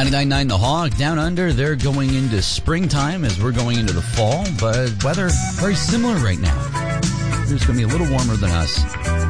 99.9 The Hog. Down under, they're going into springtime as we're going into the fall, but weather very similar right now. It's going to be a little warmer than us.